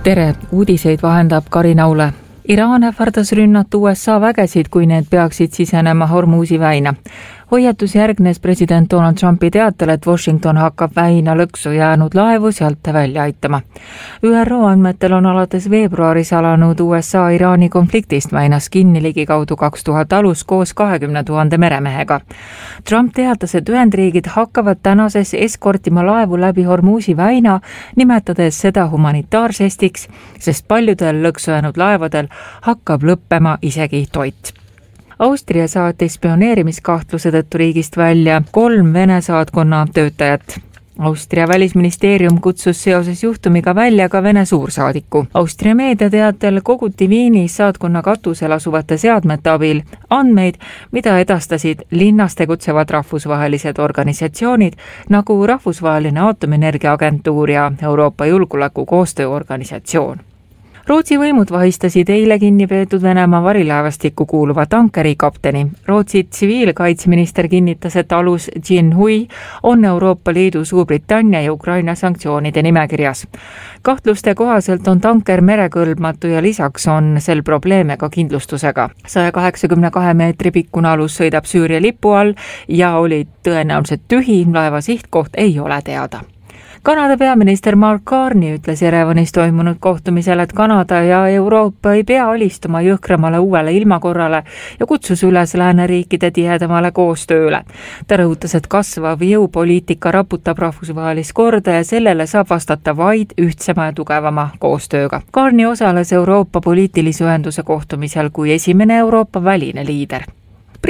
tere, uudiseid vahendab Karin Aule. Iraan ähvardas rünnata USA vägesid, kui need peaksid sisenema Hormuzi väina. Hoiatus järgnes president Donald Trumpi teatel, et Washington hakkab väina lõksu jäänud laevu sealt välja aitama. ÜRO andmetel on alates veebruaris alanud USA-Iraani konfliktist väinas kinni ligikaudu 2000 alus koos 20 000 meremehega. Trump teatas, et Ühendriigid hakkavad tänases eskortima laevu läbi Hormuzi väina, nimetades seda humanitaarsestiks, sest paljudel lõksu jäänud laevadel hakkab lõppema isegi toit. Austria saatis spioneerimiskahtluse tõttu riigist välja 3 Vene saatkonna töötajat. Austria välisministeerium kutsus seoses juhtumiga välja ka Vene suursaadiku. Austria meedia teatel koguti Viinis saatkonna katusel asuvate seadmete abil andmeid, mida edastasid linnas tegutsevad rahvusvahelised organisatsioonid nagu Rahvusvaheline Aatomienergia Agentuur ja Euroopa Julgeolekukoostöö Organisatsioon. Rootsi võimud vahistasid eile kinni peetud Venemaa varilaevastikku kuuluva tankeri kapteni. Rootsi tsiviilkaitseminister kinnitas, et alus Jinhui on Euroopa Liidu, Suurbritannia ja Ukraina sanktsioonide nimekirjas. Kahtluste kohaselt on tanker merekõlbmatu ja lisaks on sel probleeme ka kindlustusega. 182 meetri pikkune alus sõidab Süüria lipu all ja oli tõenäoliselt tühi, laeva sihtkoht ei ole teada. Kanada peaminister Mark Carney ütles Jerevanis toimunud kohtumisel, et Kanada ja Euroopa ei pea alistuma jõhkramale uuele ilmakorrale ja kutsus üles lääneriikide tihedamale koostööle. Ta rõhutas, et kasvav jõupoliitika raputab rahvusvahelist korda ja sellele saab vastata vaid ühtsema ja tugevama koostööga. Carney osales Euroopa poliitilise ühenduse kohtumisel kui esimene Euroopa väline liider.